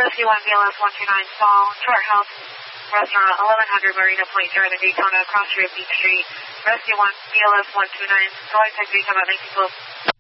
Rescue 1, BLS 129, small, short house, restaurant, 1100 Marina Point, Drive in Daytona, across Beach Street. Rescue 1, BLS 129, going to Daytona, 1912.